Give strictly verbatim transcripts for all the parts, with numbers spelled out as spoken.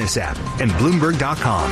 Latest app and Bloomberg dot com.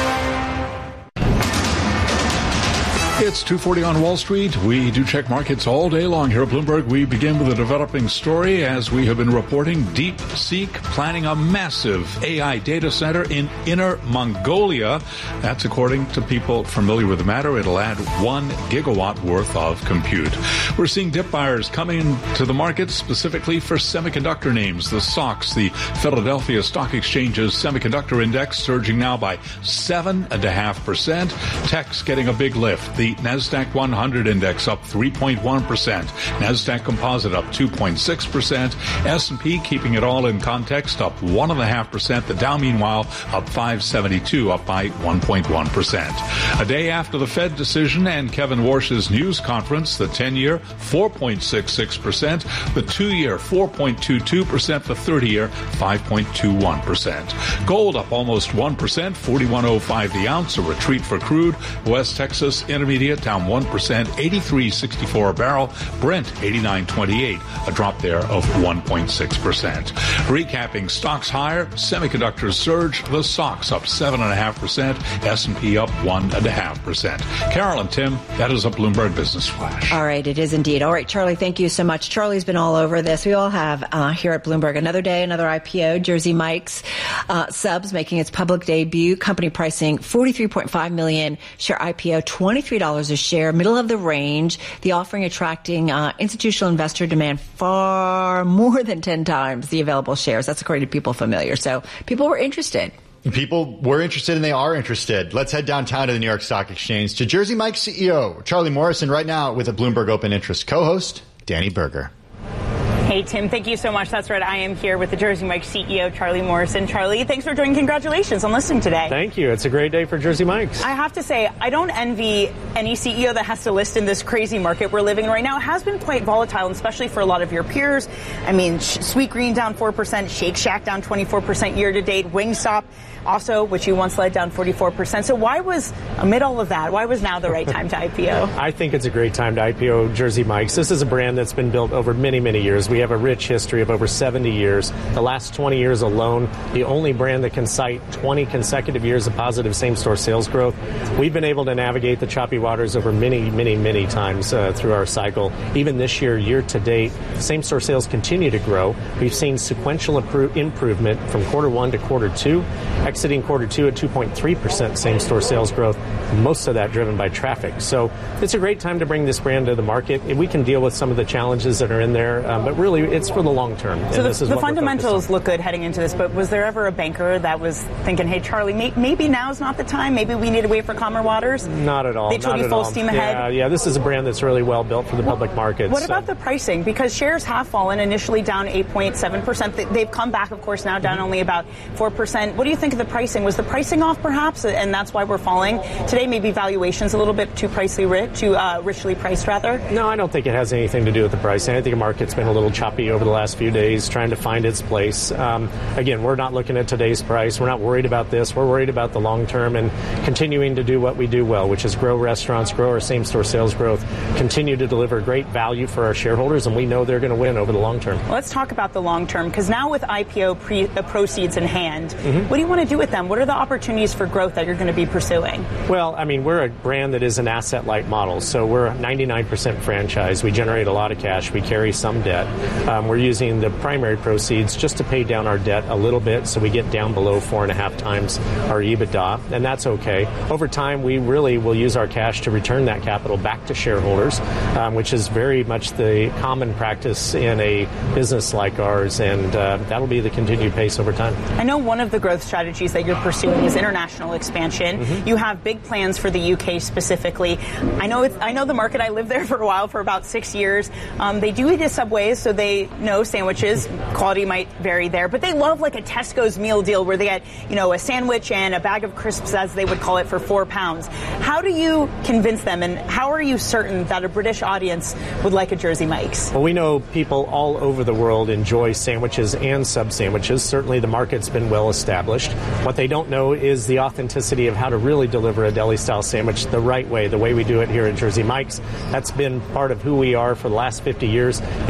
It's two forty on Wall Street. We do check markets all day long here at Bloomberg. We begin with a developing story as we have been reporting. DeepSeek planning a massive A I data center in Inner Mongolia. That's according to people familiar with the matter. It'll add one gigawatt worth of compute. We're seeing dip buyers coming to the market specifically for semiconductor names. The S O X, the Philadelphia Stock Exchange's semiconductor index, surging now by seven point five percent. Tech's getting a big lift. The NASDAQ one hundred index up three point one percent. NASDAQ Composite up two point six percent. S and P keeping it all in context up one point five percent. The Dow, meanwhile, up five seventy-two, up by one point one percent. A day after the Fed decision and Kevin Warsh's news conference, the ten-year, four point six six percent. The two-year, four point two two percent. The thirty-year, five point two one percent. Gold up almost one percent, forty-one oh five the ounce, a retreat for crude. West Texas Intermediate down one percent, eighty-three sixty-four a barrel. Brent eighty-nine twenty-eight, a drop there of one point six percent. Recapping, stocks higher, semiconductors surge, the S O X up seven point five percent, S and P up one point five percent. Carol and Tim, that is a Bloomberg Business Flash. All right, it is indeed. All right, Charlie, thank you so much. Charlie's been all over this. We all have uh, here at Bloomberg. Another day, another I P O. Jersey Mike's uh, subs making its public debut. Company pricing forty-three point five million dollars. Share I P O twenty-three dollars a share, middle of the range. The offering attracting uh, institutional investor demand far more than ten times the available shares. That's according to people familiar. So people were interested. People were interested and they are interested. Let's head downtown to the New York Stock Exchange to Jersey Mike's C E O, Charlie Morrison, right now with a Bloomberg Open Interest co-host, Danny Berger. Hey, Tim, thank you so much. That's right. I am here with the Jersey Mike's C E O, Charlie Morrison. Charlie, thanks for joining. Congratulations on listing today. Thank you. It's a great day for Jersey Mike's. I have to say, I don't envy any C E O that has to list in this crazy market we're living in right now. It has been quite volatile, especially for a lot of your peers. I mean, Sweet Green down four percent, Shake Shack down twenty-four percent year to date, Wingstop also, which you once led, down forty-four percent. So why was, amid all of that, why was now the right time to I P O? I think it's a great time to I P O Jersey Mike's. This is a brand that's been built over many, many years. We have a rich history of over seventy years. The last twenty years alone, the only brand that can cite twenty consecutive years of positive same-store sales growth. We've been able to navigate the choppy waters over many, many, many times uh, through our cycle. Even this year, year to date, same-store sales continue to grow. We've seen sequential impro- improvement from quarter one to quarter two, exiting quarter two at two point three percent same-store sales growth, most of that driven by traffic. So it's a great time to bring this brand to the market. We can deal with some of the challenges that are in there, um, but really it's for the long term. So the, the fundamentals look good heading into this, but was there ever a banker that was thinking, hey, Charlie, may, maybe now's not the time, maybe we need to wait for calmer waters? Not at all. They told not you full all. steam ahead? Yeah, yeah, this is a brand that's really well built for the well, public markets. What about so. the pricing? Because shares have fallen, initially down eight point seven percent. They've come back, of course, now down mm-hmm. only about four percent. What do you think of the pricing? Was the pricing off, perhaps, and that's why we're falling? Today, maybe valuation's a little bit too pricely rich, too uh, richly priced, rather? No, I don't think it has anything to do with the pricing. I think the market's been a little choppy over the last few days, trying to find its place. Um, again, we're not looking at today's price. We're not worried about this. We're worried about the long term and continuing to do what we do well, which is grow restaurants, grow our same-store sales growth, continue to deliver great value for our shareholders, and we know they're going to win over the long term. Well, let's talk about the long term, because now with I P O pre- uh, proceeds in hand, mm-hmm. what do you want to do with them? What are the opportunities for growth that you're going to be pursuing? Well, I mean, we're a brand that is an asset-light model, so we're ninety-nine percent franchise. We generate a lot of cash. We carry some debt. Um, we're using the primary proceeds just to pay down our debt a little bit, so we get down below four and a half times our EBITDA, and that's okay. Over time, we really will use our cash to return that capital back to shareholders, um, which is very much the common practice in a business like ours, and uh, that'll be the continued pace over time. I know one of the growth strategies that you're pursuing is international expansion. Mm-hmm. You have big plans for the U K specifically. I know it's, I know the market. I lived there for a while, for about six years. Um, they do eat at Subways, so they know sandwiches. Quality might vary there, but they love like a Tesco's meal deal where they get, you know, a sandwich and a bag of crisps, as they would call it, for four pounds. How do you convince them, and how are you certain that a British audience would like a Jersey Mike's? Well, we know people all over the world enjoy sandwiches and sub sandwiches. Certainly the market's been well established. What they don't know is the authenticity of how to really deliver a deli-style sandwich the right way, the way we do it here at Jersey Mike's. That's been part of who we are for the last fifty years. It's exactly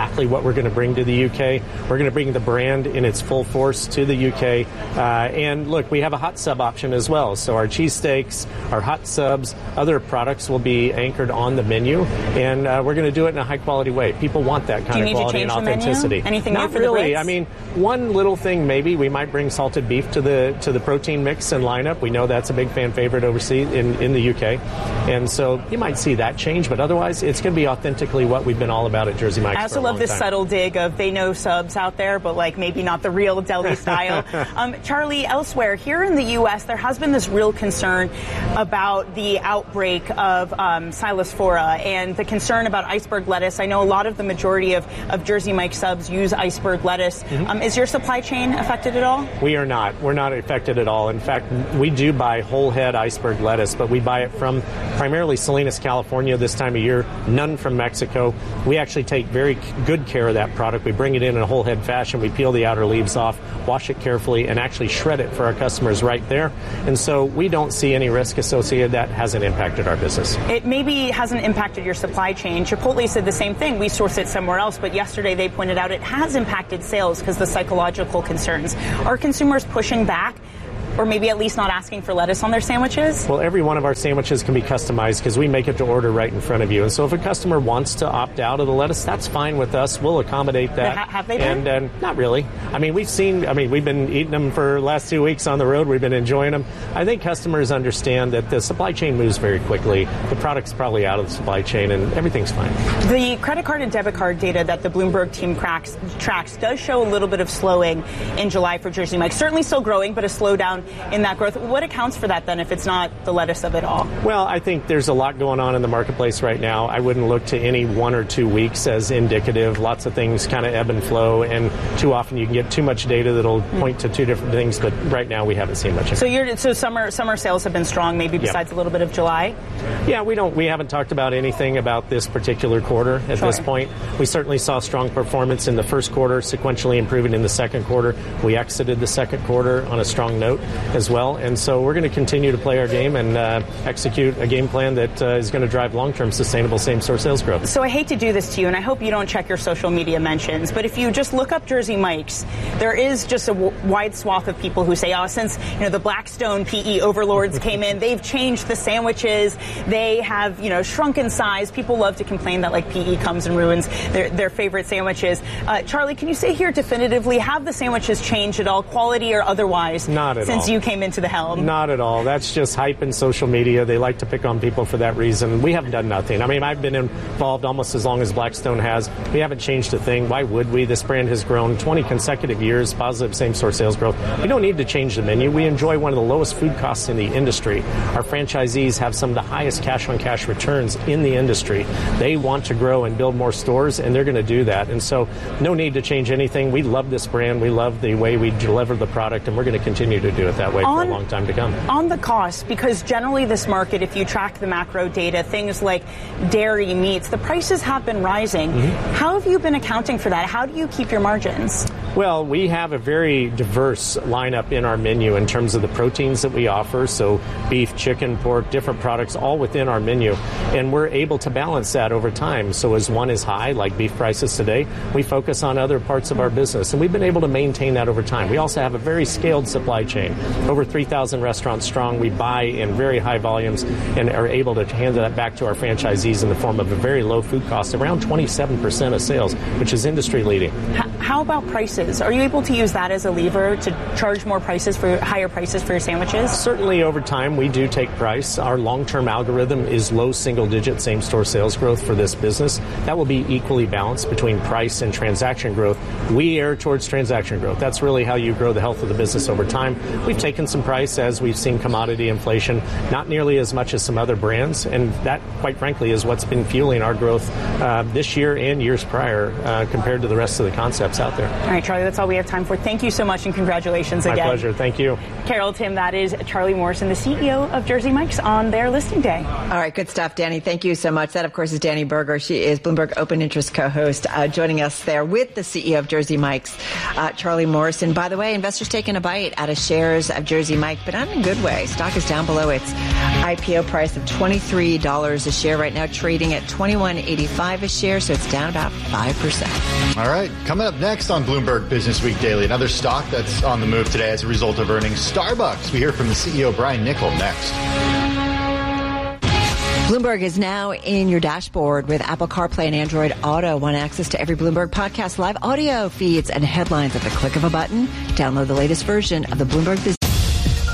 exactly what we're going to bring to the U K. We're going to bring the brand in its full force to the U K. Uh, and look, we have a hot sub option as well. So our cheesesteaks, our hot subs, other products will be anchored on the menu, and uh, we're going to do it in a high quality way. People want that kind of quality and authenticity. Anything Not new for really. the Brits? I mean, one little thing maybe we might bring salted beef to the to the protein mix and lineup. We know that's a big fan favorite overseas in, in the U K, and so you might see that change. But otherwise, it's going to be authentically what we've been all about at Jersey Mike's. I also love this time. subtle dig of they know subs out there, but like maybe not the real deli style. um, Charlie, elsewhere here in the U S, there has been this real concern about the outbreak of um, Silospora and the concern about iceberg lettuce. I know a lot of the majority of, of Jersey Mike subs use iceberg lettuce. Mm-hmm. Um, is your supply chain affected at all? We are not. We're not affected at all. In fact, we do buy whole head iceberg lettuce, but we buy it from primarily Salinas, California this time of year, none from Mexico. We actually take very good care of that product. We bring it in in a whole head fashion. We peel the outer leaves off, wash it carefully, and actually shred it for our customers right there. And so we don't see any risk associated. That hasn't impacted our business. It maybe hasn't impacted your supply chain. Chipotle said the same thing. We source it somewhere else, but yesterday they pointed out it has impacted sales because of the psychological concerns. Are consumers pushing back? Or maybe at least not asking for lettuce on their sandwiches? Well, every one of our sandwiches can be customized because we make it to order right in front of you. And so if a customer wants to opt out of the lettuce, that's fine with us. We'll accommodate that. Ha- have they been? And uh, not really. I mean, we've seen, I mean, we've been eating them for the last two weeks on the road. We've been enjoying them. I think customers understand that the supply chain moves very quickly. The product's probably out of the supply chain and everything's fine. The credit card and debit card data that the Bloomberg team cracks, tracks does show a little bit of slowing in July for Jersey Mike. Certainly still growing, but a slowdown in that growth. What accounts for that then if it's not the lettuce of it all? Well, I think there's a lot going on in the marketplace right now. I wouldn't look to any one or two weeks as indicative. Lots of things kind of ebb and flow, and too often you can get too much data that'll mm. point to two different things, but right now we haven't seen much. So you're, so summer summer sales have been strong, maybe besides yeah. a little bit of July? Yeah, we don't we haven't talked about anything about this particular quarter at sure. this point. We certainly saw strong performance in the first quarter, sequentially improving in the second quarter. We exited the second quarter on a strong note as well, and so we're going to continue to play our game and uh, execute a game plan that uh, is going to drive long-term sustainable same-store sales growth. So I hate to do this to you, and I hope you don't check your social media mentions, but if you just look up Jersey Mike's, there is just a w- wide swath of people who say, oh, since you know the Blackstone P E overlords came in, they've changed the sandwiches, they have you know shrunk in size. People love to complain that like P E comes and ruins their, their favorite sandwiches. Uh, Charlie, can you say here definitively, have the sandwiches changed at all, quality or otherwise, Not at since all. you came into the helm? Not at all. That's just hype in social media. They like to pick on people for that reason. We haven't done nothing. I mean, I've been involved almost as long as Blackstone has. We haven't changed a thing. Why would we? This brand has grown twenty consecutive years, positive same-store sales growth. We don't need to change the menu. We enjoy one of the lowest food costs in the industry. Our franchisees have some of the highest cash-on-cash returns in the industry. They want to grow and build more stores, and they're going to do that. And so no need to change anything. We love this brand. We love the way we deliver the product, and we're going to continue to do it that way on, for a long time to come. On the cost, because generally this market, if you track the macro data, things like dairy, meats, the prices have been rising. Mm-hmm. How have you been accounting for that? How do you keep your margins? Well, we have a very diverse lineup in our menu in terms of the proteins that we offer. So beef, chicken, pork, different products all within our menu. And we're able to balance that over time. So as one is high, like beef prices today, we focus on other parts of our business. And we've been able to maintain that over time. We also have a very scaled supply chain. Over three thousand restaurants strong. We buy in very high volumes and are able to hand that back to our franchisees in the form of a very low food cost, around twenty-seven percent of sales, which is industry leading. How about prices? Are you able to use that as a lever to charge more prices for higher prices for your sandwiches? Certainly over time we do take price. Our long-term algorithm is low single-digit same-store sales growth for this business. That will be equally balanced between price and transaction growth. We err towards transaction growth. That's really how you grow the health of the business over time. We've taken some price as we've seen commodity inflation, not nearly as much as some other brands, and that, quite frankly, is what's been fueling our growth uh, this year and years prior uh, compared to the rest of the concepts. that's out there. All right, Charlie, that's all we have time for. Thank you so much, and congratulations My again. My pleasure. Thank you. Carol, Tim, that is Charlie Morrison, the C E O of Jersey Mike's, on their listing day. All right, good stuff, Danny. Thank you so much. That, of course, is Danny Berger. She is Bloomberg Open Interest co-host, uh, joining us there with the C E O of Jersey Mike's, uh, Charlie Morrison. By the way, investors taking a bite out of shares of Jersey Mike, but not in a good way. Stock is down below its I P O price of twenty-three dollars a share, right now trading at twenty-one eighty-five a share, so it's down about five percent. All right, coming up next on Bloomberg Business Week Daily, another stock that's on the move today as a result of earnings, Starbucks. We hear from the C E O, Brian Niccol, next. Bloomberg is now in your dashboard with Apple CarPlay and Android Auto. Want access to every Bloomberg podcast, live audio feeds, and headlines at the click of a button? Download the latest version of the Bloomberg Business